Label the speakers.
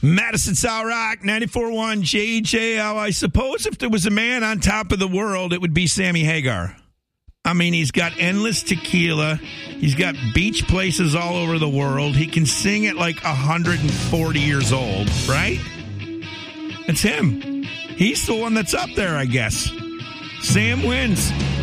Speaker 1: Madison South Rock, 94.1 JJL. I suppose if there was a man on top of the world, it would be Sammy Hagar. I mean, he's got endless tequila. He's got beach places all over the world. He can sing at like 140 years old, right? It's him. He's the one that's up there, I guess. Sam wins.